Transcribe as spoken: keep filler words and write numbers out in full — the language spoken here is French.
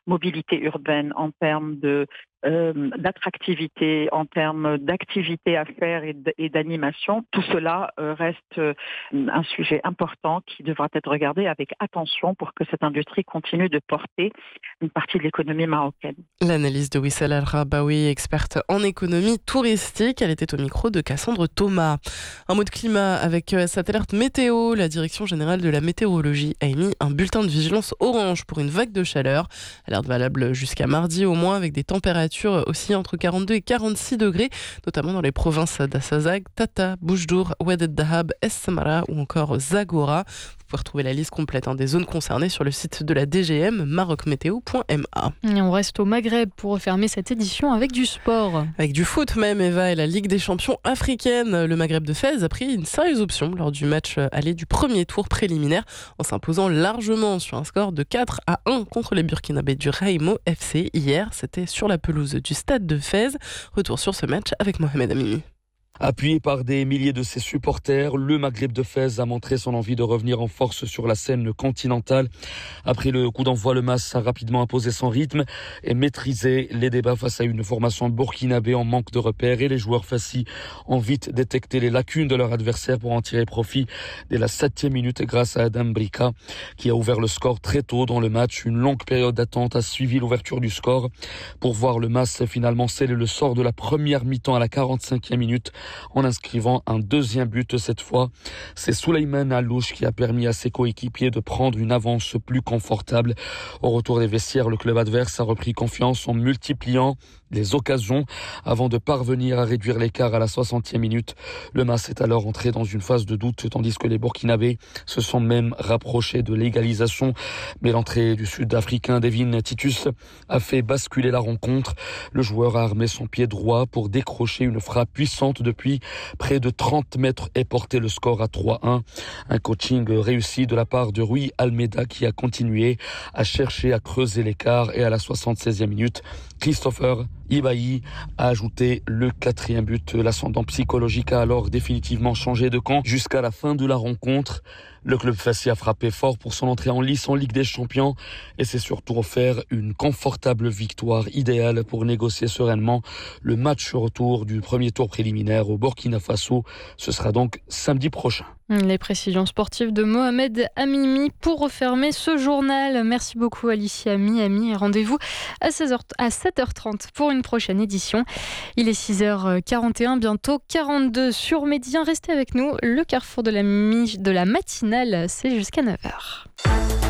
mobilité urbaine, en termes de Euh, d'attractivité, en termes d'activités à faire et, d- et d'animation, tout cela euh, reste euh, un sujet important qui devra être regardé avec attention pour que cette industrie continue de porter une partie de l'économie marocaine. L'analyse de Wissal Al-Rabaoui, experte en économie touristique. Elle était au micro de Cassandre Thomas. Un mot de climat avec cette alerte météo. La Direction générale de la météorologie a émis un bulletin de vigilance orange pour une vague de chaleur. Alerte valable jusqu'à mardi au moins, avec des températures aussi entre quarante-deux et quarante-six degrés, notamment dans les provinces d'Assazag, Tata, Boujdour, Oued el-Dahab, Es Samara ou encore Zagora. Vous pouvez retrouver la liste complète hein, des zones concernées sur le site de la D G M, maroc météo point m a. Et on reste au Maghreb pour refermer cette édition avec du sport. Avec du foot même, Eva, et la Ligue des champions africaine. Le Maghreb de Fès a pris une sérieuse option lors du match aller du premier tour préliminaire en s'imposant largement sur un score de quatre à un contre les Burkinabés du Raimo F C. Hier, c'était sur la pelouse du stade de Fès. Retour sur ce match avec Mohamed Amini. Appuyé par des milliers de ses supporters, le Maghreb de Fès a montré son envie de revenir en force sur la scène continentale. Après le coup d'envoi, le M A S a rapidement imposé son rythme et maîtrisé les débats face à une formation burkinabé en manque de repères, et les joueurs fassis ont vite détecté les lacunes de leur adversaire pour en tirer profit dès la septième minute grâce à Adam Brika qui a ouvert le score très tôt dans le match. Une longue période d'attente a suivi l'ouverture du score pour voir le M A S finalement sceller le sort de la première mi-temps à la quarante-cinquième minute en inscrivant un deuxième but cette fois. C'est Souleymane Alouche qui a permis à ses coéquipiers de prendre une avance plus confortable. Au retour des vestiaires, le club adverse a repris confiance en multipliant les occasions avant de parvenir à réduire l'écart à la soixantième minute. Le M A S est alors entré dans une phase de doute tandis que les Burkinabés se sont même rapprochés de l'égalisation. Mais l'entrée du Sud-Africain Devin Titus a fait basculer la rencontre. Le joueur a armé son pied droit pour décrocher une frappe puissante depuis près de trente mètres et porter le score à trois à un. Un coaching réussi de la part de Rui Almeida qui a continué à chercher à creuser l'écart, et à la soixante-seizième minute, Christopher Ibahi a ajouté le quatrième but. L'ascendant psychologique a alors définitivement changé de camp jusqu'à la fin de la rencontre. Le club fassi a frappé fort pour son entrée en lice en Ligue des Champions et s'est surtout offert une confortable victoire idéale pour négocier sereinement le match retour du premier tour préliminaire au Burkina Faso. Ce sera donc samedi prochain. Les précisions sportives de Mohamed Amimi pour refermer ce journal. Merci beaucoup Alicia Miami et rendez-vous à, seize heures, à sept heures trente pour une prochaine édition. Il est six heures quarante et un, bientôt quarante-deux sur Médien. Restez avec nous, le carrefour de la, mi- de la matinale, c'est jusqu'à neuf heures.